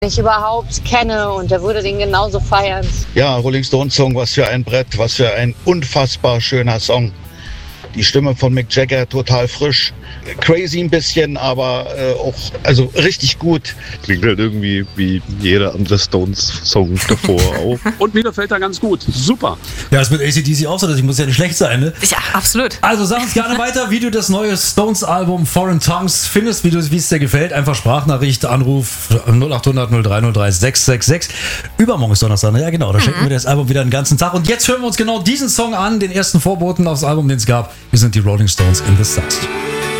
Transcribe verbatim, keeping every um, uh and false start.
ich überhaupt kenne und der würde den genauso feiern. Ja, Rolling Stones Song, was für ein Brett, was für ein unfassbar schöner Song. Die Stimme von Mick Jagger total frisch, crazy ein bisschen, aber äh, auch also richtig gut. Klingt halt irgendwie wie jeder andere Stones-Song davor auch. Und mir gefällt er ganz gut. Super. Ja, ist mit A C D C auch so, das muss ja nicht schlecht sein, ne? Ja, absolut. Also sag uns gerne weiter, wie du das neue Stones-Album Foreign Tongues findest, wie du, wie es dir gefällt. Einfach Sprachnachricht, Anruf null acht hundert null drei null drei sechs sechs sechs. Übermorgen ist Donnerstag, ja genau, da mhm. schenken wir das Album wieder den ganzen Tag. Und jetzt hören wir uns genau diesen Song an, den ersten Vorboten aufs Album, den es gab. Wir sind die Rolling Stones in the Stars.